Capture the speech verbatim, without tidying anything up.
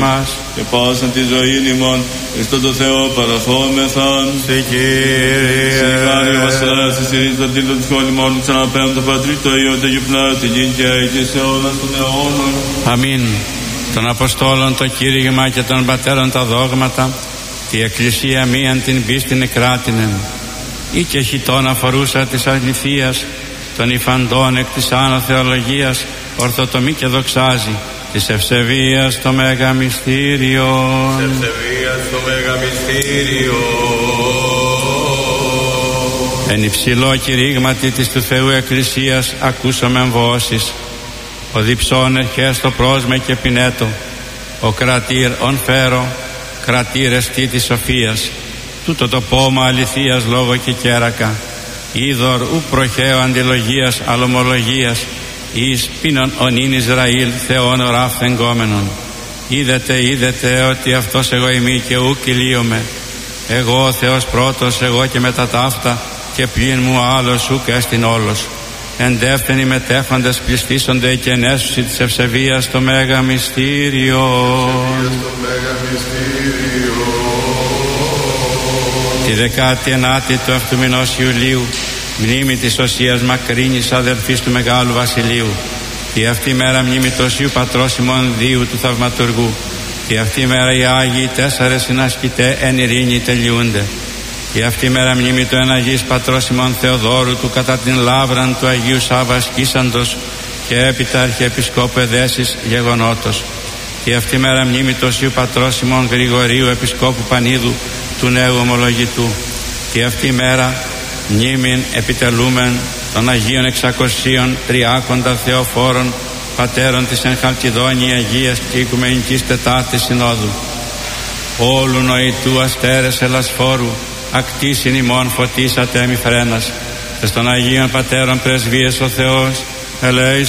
μας και πάσαν τη ζωή ημών εις τον το Θεό παραθόμεθαν. Σε Κύριε Συγχάρη ο βασιλέας της ειρήνης των τίτλων της χώρης μόνο ξαναπέμπτω το Πατρί το Υιό το Αγιοπνεύμα την γη και αίγει σε όλας των αιώνων. Αμήν. Των Αποστόλων το κήρυγμα και των πατέρων τα δόγματα, τη Εκκλησία μίαν την πίστην εκράτηνεν. Ή και χιτών αφορούσα της αληθείας, των υφαντών εκ της άνω θεολογίας, ορθοτομή και δοξάζει, της ευσεβίας το μέγα μυστήριο. Της ευσεβίας το μέγα μυστήριο. Εν υψηλό κηρύγματι της του Θεού Εκκλησίας ακούσομεν βόσεις. Ο διψών ερχέστο πρόσμε και πινέτο, ο κρατήρ ον φέρο, κρατήρ εστί της σοφίας, τούτο το πόμα αληθείας λόγο και κέρακα, είδωρ ου προχέω αντιλογίας αλομολογίας, εις πίνων ονίν Ισραήλ Θεόν ράφθ εγκόμενον. Είδετε, είδετε ότι αυτός εγώ ημί και ου κυλίομαι. Εγώ ο Θεός πρώτος, εγώ και μετά ταύτα, και πλην μου άλλος ουκ έστιν όλος. Εντεύθυνοι μετέχοντες πληστήσονται και ενέσουσι της ευσεβίας το μέγα μυστήριο. Τη δεκάτη ενάτη του αυτού μηνός Ιουλίου, μνήμη της Οσίας Μακρύνης αδελφής του Μεγάλου Βασιλείου. Τη αυτή μέρα μνήμη του Οσίου Πατρός ημών Δίου του Θαυματουργού. Τη αυτή μέρα οι Άγιοι τέσσερες συνασκητέ εν ειρήνη τελειούνται. Τη αυτή μέρα μνήμη του εν Αγίης Πατρός ημών Θεοδόρου του κατά την λάβραν του Αγίου Σάββας Κίσαντος και έπειτα Αρχιεπισκόπου Εδέσης γεγονότος. Τη αυτή μέρα μνήμη του Οσίου Πατρός ημών Γρηγορίου Επισκόπου Πανίδου του Νέου Ομολογητού. Τη αυτή μέρα μνήμην επιτελούμεν των Αγίων εξακοσίων τριάκοντα Θεοφόρων πατέρων της εν Χαλκιδόνη Αγίας και Οικουμενικής Τετάρτης Συνόδου. Όλου νοητού αστέρες ελασφόρου ακτήσιν ημών φωτίσατε εμιφρένας. Τες των Αγίων Πατέρων πρεσβείες ο Θεός ελέησον.